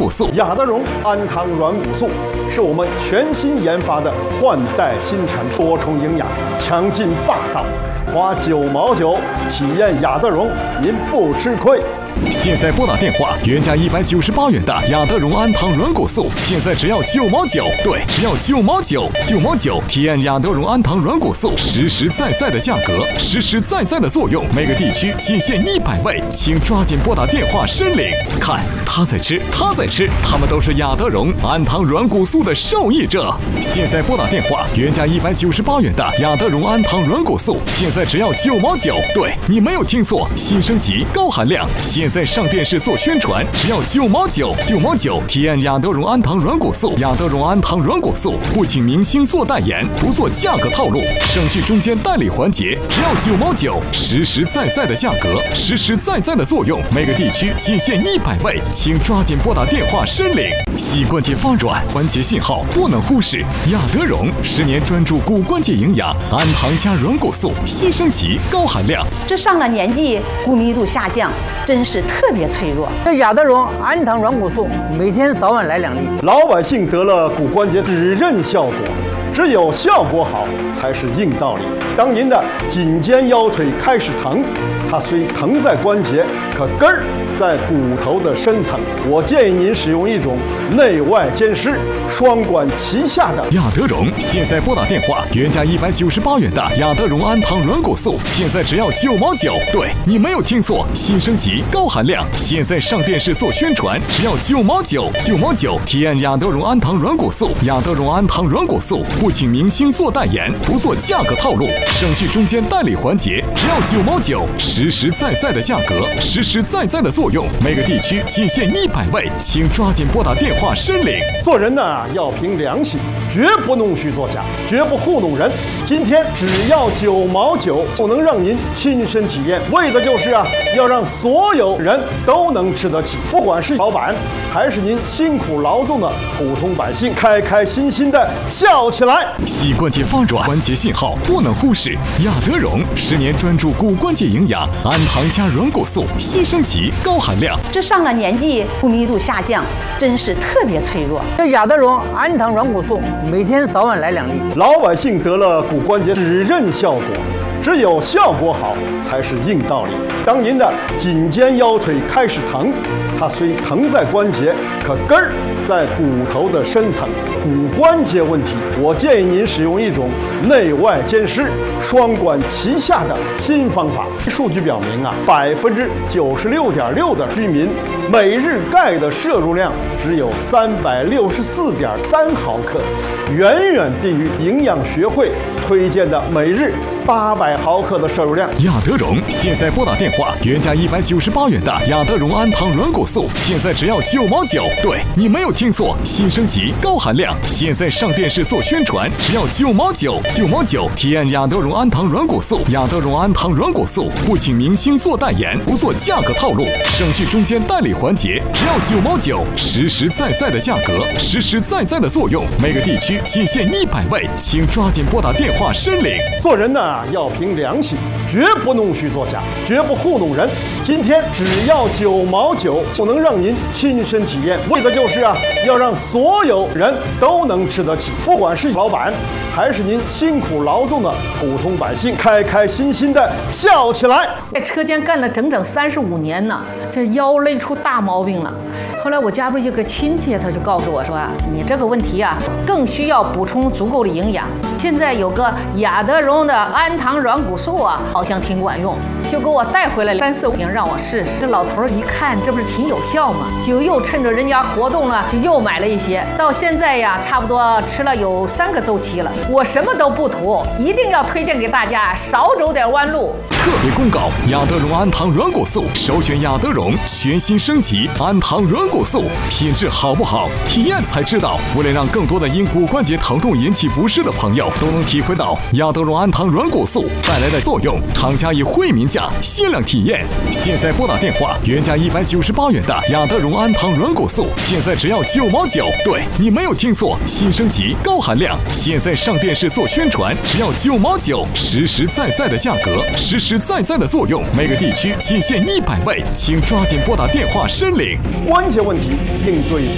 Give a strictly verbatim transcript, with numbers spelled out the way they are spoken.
素。 亚德荣氨糖软骨素是我们全新研发的换代新产品，多重营养，强劲霸道，花九毛九体验亚德荣，您不吃亏。 现在拨打电话，原价一百九十八元的亚德荣氨糖软骨素，现在只要九毛九。对，只要九毛九，九毛九体验亚德荣氨糖软骨素，实实在在的价格，实实在在的作用，每个地区仅限一百位，请抓紧拨打电话申领。看，他在吃，他在吃，他们都是亚德荣氨糖软骨素的受益者。现在拨打电话，原价一百九十八元的亚德荣氨糖软骨素，现在只要九毛九。对，你没有听错，新升级，高含量。现在上电视做宣传，只要九毛九，九毛九体验亚德荣氨糖软骨素。亚德荣氨糖软骨素不请明星做代言，不做价格套路，省去中间代理环节，只要九毛九，实实在在的价格，实实在在的作用，每个地区仅限一百位，请抓紧拨打电话申领。膝关节发软，关节信号不能忽视，亚德荣十年专注骨关节营养，氨糖加软骨素，新升级，高含量。 这上了年纪，骨密度下降，真是特别脆弱。 这亚德荣氨糖软骨素每天早晚来两粒。 老百姓得了骨关节指认效果，只有效果好才是硬道理。当您的颈肩腰腿开始疼，它虽疼在关节，可根儿在骨头的深层。我建议您使用一种内外兼施、双管齐下的亚德荣。现在拨打电话，原价一百九十八元的亚德荣氨糖软骨素，现在只要九毛九。对，你没有听错，新升级，高含量。现在上电视做宣传，只要九毛九，九毛九体验亚德荣氨糖软骨素。亚德荣氨糖软骨素不请明星做代言，不做价格套路，省去中间代理环节，只要九毛九，实实在在的价格，实实在在的作用，每个地区仅限一百位，请抓紧拨打电话申领。 做人呢要凭良心，绝不弄虚作假，绝不糊弄人。今天只要九毛九，就能让您亲身体验，为的就是啊，要让所有人都能吃得起，不管是老板还是您辛苦劳动的普通百姓，开开心心的笑起来。 膝关节发软，关节信号不能忽视，亚德荣十年专注骨关节营养，氨糖加软骨素，新升级，高含量。 这上了年纪，骨密度下降，真是特别脆弱。 这亚德荣氨糖软骨素每天早晚来两粒。 老百姓得了骨关节指认效果，只有效果好才是硬道理。当您的颈肩腰腿开始疼，它虽疼在关节，可根儿在骨头的深层。骨关节问题，我建议您使用一种内外兼施、双管齐下的新方法。数据表明啊，百分之九十六点六的居民每日钙的摄入量只有三百六十四点三毫克，远远低于营养学会推荐的每日八百毫克的摄入量。 亚德荣现在拨打电话，原价一百九十八元的亚德荣氨糖软骨素，现在只要九毛九。对，你没有听错，新升级，高含量。现在上电视做宣传，只要九毛九，九毛九体验亚德荣氨糖软骨素。亚德荣氨糖软骨素不请明星做代言，不做价格套路，省去中间代理环节，只要九毛九，实实在在的价格，实实在在的作用，每个地区仅限一百位，请抓紧拨打电话申领。 做人呢要凭良心，绝不弄虚作假，绝不糊弄人。今天只要九毛九，就能让您亲身体验，为的就是啊，要让所有人都能吃得起，不管是老板还是您辛苦劳动的普通百姓，开开心心的笑起来。 在车间干了整整三十五年呢，这腰累出大毛病了。后来我家里有个亲戚，他就告诉我说啊，你这个问题啊，更需要补充足够的营养。现在有个亚德荣的氨糖软骨素啊，好像挺管用，就给我带回来了三四瓶让我试试。这老头一看，这不是挺有效吗？就又趁着人家活动了，就又买了一些。到现在呀，差不多吃了有三个周期了。我什么都不图，一定要推荐给大家，少走点弯路。 特别公告：亚德荣氨糖软骨素，首选亚德荣全新升级氨糖软骨素，品质好不好，体验才知道。为了让更多的因骨关节疼痛引起不适的朋友都能体会到亚德荣氨糖软骨素带来的作用，厂家以惠民价限量体验。现在拨打电话，原价一百九十八元的亚德荣氨糖软骨素，现在只要九毛九。对，你没有听错，新升级，高含量。现在上电视做宣传，只要九毛九，实实在在的价格，实实在在的作用，每个地区仅限一百位，请抓紧拨打电话申领。 关节问题应对